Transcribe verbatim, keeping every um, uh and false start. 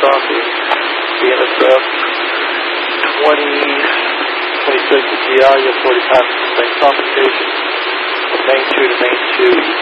copy. B N S F twenty, twenty-six at G I, you have forty passes for same complication from main two to main two.